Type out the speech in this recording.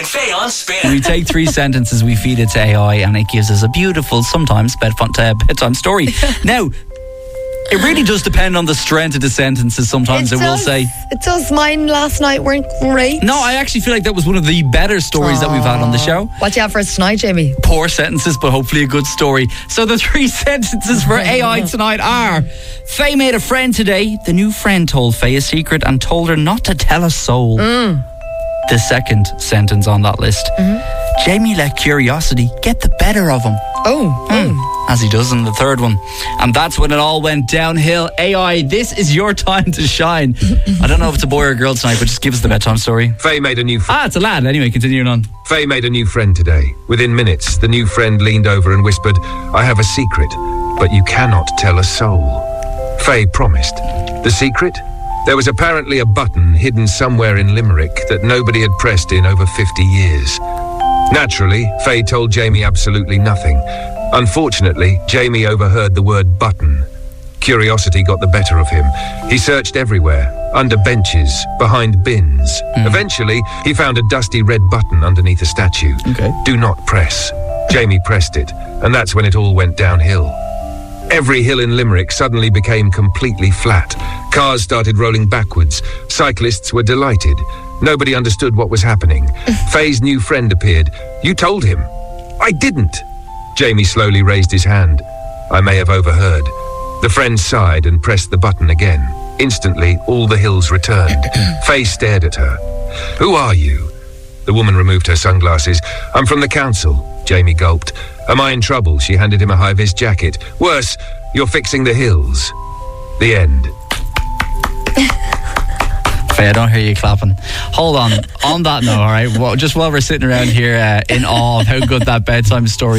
and Faye on Spin. We take 3 sentences, we feed it to AI, and it gives us a beautiful, sometimes bedtime story. Now, it really does depend on the strength of the sentences. Sometimes it will say. It does. Mine last night weren't great. No, I actually feel like that was one of the better stories that we've had on the show. What do you have for us tonight, Jamie? Poor sentences, but hopefully a good story. So the 3 sentences for AI tonight are: Faye made a friend today. The new friend told Faye a secret and told her not to tell a soul. The second sentence on that list: Jamie let curiosity get the better of him. As he does in the third one. And that's when it all went downhill. AI, this is your time to shine. I don't know if it's a boy or a girl tonight, but just give us the bedtime story. Faye made a new friend. It's a lad. Anyway, continuing on. Faye made a new friend today. Within minutes, the new friend leaned over and whispered, "I have a secret, but you cannot tell a soul." Faye promised. The secret? There was apparently a button hidden somewhere in Limerick that nobody had pressed in over 50 years. Naturally, Faye told Jamie absolutely nothing. Unfortunately, Jamie overheard the word button. Curiosity got the better of him. He searched everywhere, under benches, behind bins. Eventually, he found a dusty red button underneath a statue. Do not press. Jamie pressed it, and that's when it all went downhill. Every hill in Limerick suddenly became completely flat. Cars started rolling backwards. Cyclists were delighted. Nobody understood what was happening. Faye's new friend appeared. "You told him." "I didn't." Jamie slowly raised his hand. "I may have overheard." The friend sighed and pressed the button again. Instantly, all the hills returned. Faye stared at her. "Who are you?" The woman removed her sunglasses. "I'm from the council." Jamie gulped. "Am I in trouble?" She handed him a high-vis jacket. "Worse, you're fixing the hills." The end. Faye, I don't hear you clapping. Hold on. On that note, all right, just while we're sitting around here in awe of how good that bedtime story